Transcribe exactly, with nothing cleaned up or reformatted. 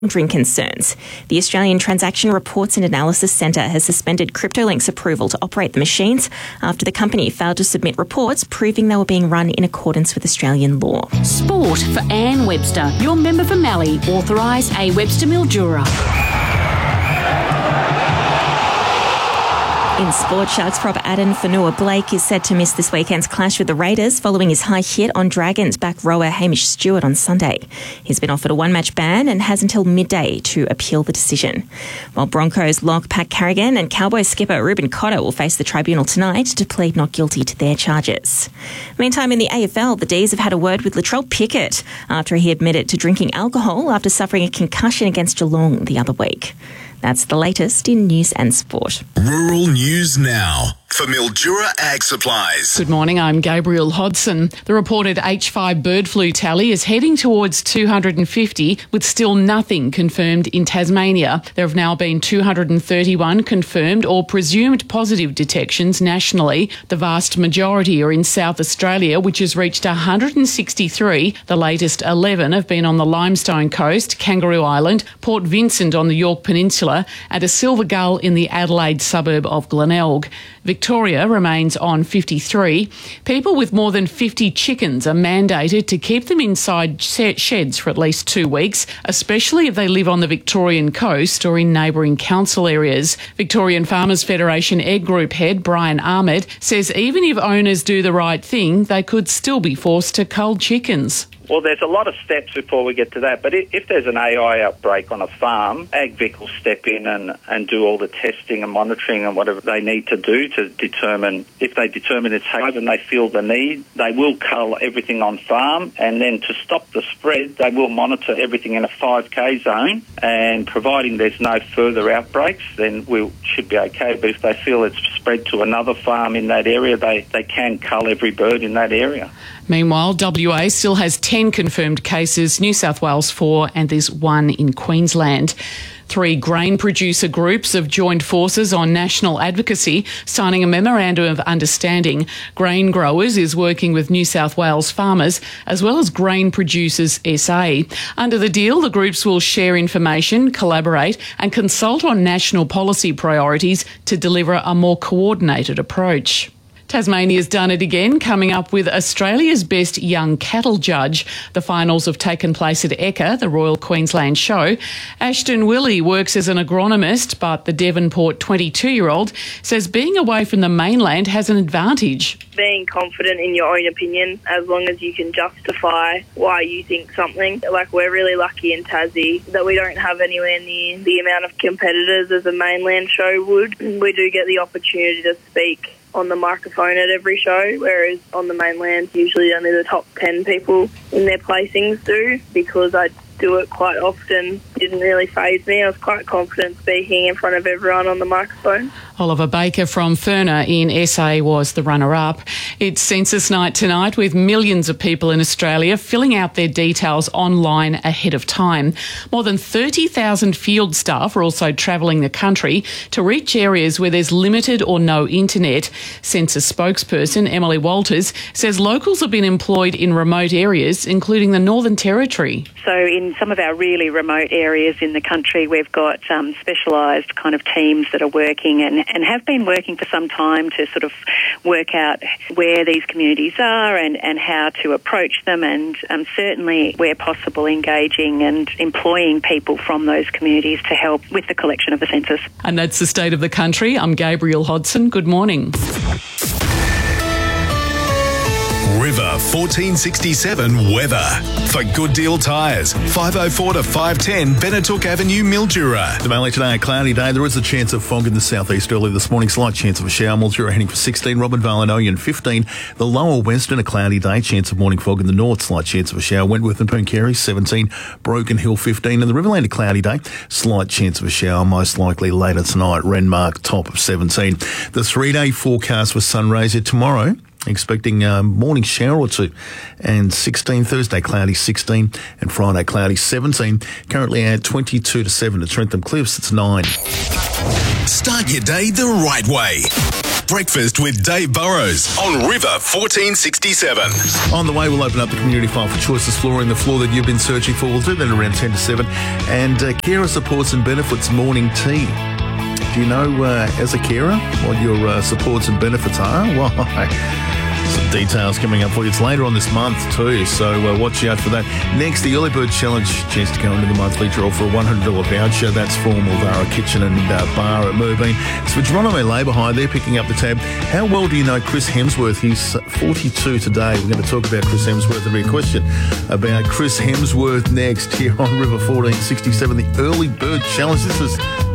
laundering concerns. The Australian Transaction Reports and Analysis Centre has suspended CryptoLink's approval to operate the machines after the company failed to submit reports proving they were being run in accordance with Australian law. Sport for Anne Webster, your member for Mallee, authorise A Webster Mildura. In sport, Sharks prop Addin Fonua-Blake is set to miss this weekend's clash with the Raiders following his high hit on Dragons back rower Hamish Stewart on Sunday. He's been offered a one-match ban and has until midday to appeal the decision. While Broncos lock Pat Carrigan and Cowboys skipper Ruben Cotter will face the tribunal tonight to plead not guilty to their charges. Meantime, in the A F L, the D's have had a word with Latrell Pickett after he admitted to drinking alcohol after suffering a concussion against Geelong the other week. That's the latest in news and sport. Rural News Now for Mildura Ag Supplies. Good morning, I'm Gabriel Hodson. The reported H five bird flu tally is heading towards two hundred fifty, with still nothing confirmed in Tasmania. There have now been two hundred thirty-one confirmed or presumed positive detections nationally. The vast majority are in South Australia, which has reached one hundred sixty-three. The latest eleven have been on the Limestone Coast, Kangaroo Island, Port Vincent on the Yorke Peninsula, and a silver gull in the Adelaide suburb of Glenelg. Victoria remains on fifty-three. People with more than fifty chickens are mandated to keep them inside sheds for at least two weeks, especially if they live on the Victorian coast or in neighbouring council areas. Victorian Farmers Federation Egg Group head Brian Ahmed says even if owners do the right thing, they could still be forced to cull chickens. Well, there's a lot of steps before we get to that, but if there's an A I outbreak on a farm, AgVic will step in and, and do all the testing and monitoring and whatever they need to do to determine, if they determine it's hive and they feel the need, they will cull everything on farm, and then to stop the spread, they will monitor everything in a five K zone, and providing there's no further outbreaks, then we should be okay. But if they feel it's spread to another farm in that area, they, they can cull every bird in that area. Meanwhile, W A still has ten confirmed cases, New South Wales four, and there's one in Queensland. Three grain producer groups have joined forces on national advocacy, signing a memorandum of understanding. Grain Growers is working with New South Wales farmers, as well as Grain Producers S A. Under the deal, the groups will share information, collaborate, and consult on national policy priorities to deliver a more coordinated approach. Tasmania's done it again, coming up with Australia's best young cattle judge. The finals have taken place at Ekka, the Royal Queensland Show. Ashton Willey works as an agronomist, but the Devonport twenty-two-year-old says being away from the mainland has an advantage. Being confident in your own opinion, as long as you can justify why you think something. Like, we're really lucky in Tassie that we don't have anywhere near the amount of competitors as a mainland show would. We do get the opportunity to speak on the microphone at every show, whereas on the mainland usually only the top ten people in their placings do. Because I do it quite often, didn't really faze me. I was quite confident speaking in front of everyone on the microphone. Oliver Baker from Furner in S A was the runner-up. It's Census Night tonight, with millions of people in Australia filling out their details online ahead of time. More than thirty thousand field staff are also travelling the country to reach areas where there's limited or no internet. Census spokesperson Emily Walters says locals have been employed in remote areas, including the Northern Territory. So in some of our really remote areas in the country, we've got um, specialised kind of teams that are working and, and have been working for some time to sort of work out where these communities are and, and how to approach them, and um, certainly, where possible, engaging and employing people from those communities to help with the collection of the census. And that's the state of the country. I'm Gabriel Hodson. Good morning. River fourteen sixty-seven weather. For Good Deal Tyres, five oh four to five ten Benetook Avenue, Mildura. The Valley today, a cloudy day. There is a chance of fog in the southeast early this morning. Slight chance of a shower. Mildura heading for sixteen. Robinvale and Oyen fifteen. The lower western, a cloudy day. Chance of morning fog in the north. Slight chance of a shower. Wentworth and Pooncarie seventeen. Broken Hill fifteen. And the Riverland, a cloudy day. Slight chance of a shower. Most likely later tonight. Renmark top of seventeen. The three-day forecast for sun rays here tomorrow. Expecting a morning shower or two, and sixteen. Thursday cloudy sixteen, and Friday cloudy seventeen. Currently at twenty-two to seven at Trentham Cliffs. It's nine. Start your day the right way. Breakfast with Dave Burrows on River fourteen sixty-seven. On the way, we'll open up the community file for Choices Flooring, the floor that you've been searching for. We'll do that around ten to seven. And uh, Carer Supports and Benefits Morning Tea. Do you know, uh, as a carer, what your uh, supports and benefits are? Well, some details coming up for you. It's later on this month too, so uh, watch out for that. Next, the Early Bird Challenge, chance to go into the monthly draw for a one hundred dollars voucher. That's for Mulvara Kitchen and uh, Bar at Moorbeen. It's for Geronimo Labour Hire. They're picking up the tab. How well do you know Chris Hemsworth? He's forty-two today. We're going to talk about Chris Hemsworth. There'll be a question about Chris Hemsworth next here on River fourteen sixty-seven, the Early Bird Challenge. This is